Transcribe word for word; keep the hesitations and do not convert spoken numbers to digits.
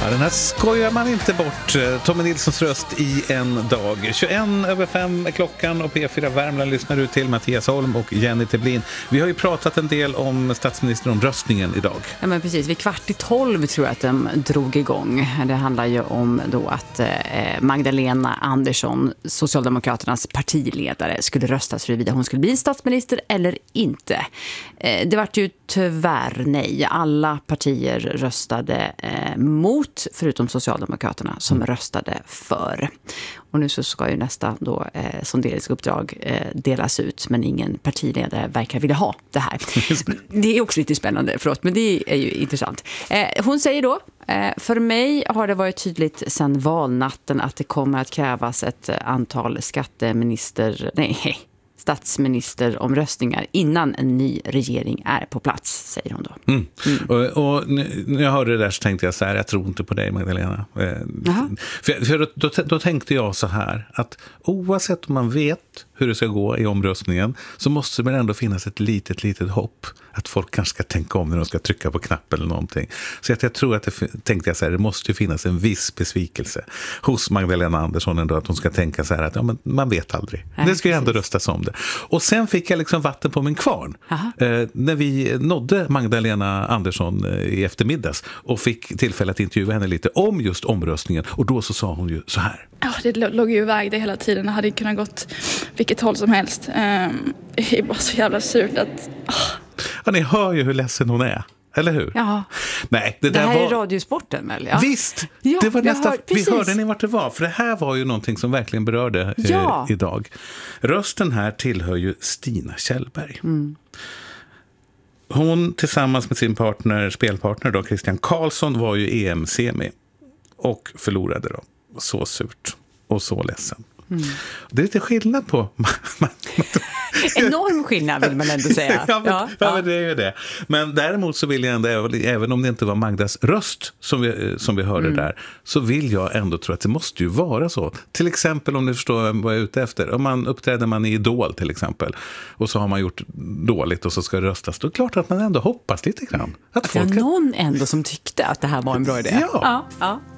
Ja, den här skojar man inte bort. Tommy Nilssons röst i en dag. tjugoen över fem är klockan och P fyra Värmland lyssnar du till Mattias Holm och Jenny Teblin. Vi har ju pratat en del om statsministeromröstningen idag. Ja, men precis. Vid kvart i tolv tror jag att de drog igång. Det handlar ju om då att eh, Magdalena Andersson, Socialdemokraternas partiledare, skulle röstas huruvida hon skulle bli statsminister eller inte. Eh, det var ju tyvärr nej. Alla partier röstade eh, mot, förutom Socialdemokraterna som mm. röstade för. Och nu så ska ju nästa då, eh, sonderingsuppdrag eh, delas ut, men ingen partiledare verkar vilja ha det här. Det är också lite spännande, förlåt, men det är ju intressant. Eh, hon säger då, eh, för mig har det varit tydligt sedan valnatten att det kommer att krävas ett antal skatteminister, nej, statsministeromröstningar innan en ny regering är på plats, säger hon då. Mm. Mm. Och, och när jag hörde det där så tänkte jag så här, jag tror inte på dig, Magdalena. För, för då, då, då tänkte jag så här, att oavsett om man vet hur det ska gå i omröstningen så måste det ändå finnas ett litet, litet hopp att folk kanske ska tänka om när de ska trycka på knappen eller någonting. Så att jag tror att det, tänkte jag så här, det måste ju finnas en viss besvikelse hos Magdalena Andersson ändå, att hon ska tänka så här att ja, men man vet aldrig. Nej, det ska ju ändå röstas om det. Och sen fick jag liksom vatten på min kvarn. Eh, när vi nådde Magdalena Andersson eh, i eftermiddags och fick tillfälle att intervjua henne lite om just omröstningen. Och då så sa hon ju så här. Ja, det låg ju iväg det hela tiden. Det hade kunnat gått vilket håll som helst. Eh, det är bara så jävla surt att... Oh. Ja, ni hör ju hur ledsen hon är. Eller hur? Ja. Nej, det, det där här var... är radiosporten väl? Ja. Visst! Ja, det var nästa... hör... Vi hörde ni vart det var. För det här var ju någonting som verkligen berörde ja. eh, idag. Rösten här tillhör ju Stina Kjellberg. Mm. Hon tillsammans med sin partner, spelpartner då, Christian Karlsson, var ju E M-semi. Och förlorade då. Så surt och så ledsen. Mm. Det är lite skillnad på... Enorm skillnad vill man ändå säga. ja, men, ja, ja, ja. Men det är ju det. Men däremot så vill jag ändå, även om det inte var Magdas röst som vi, som vi hörde mm. där, så vill jag ändå tro att det måste ju vara så. Till exempel om ni förstår vad jag är ute efter. Om man uppträder man i Idol till exempel och så har man gjort dåligt och så ska det röstas. Då är det klart att man ändå hoppas lite grann. Att folk... Det var någon ändå som tyckte att det här var en bra idé. Ja. ja, ja.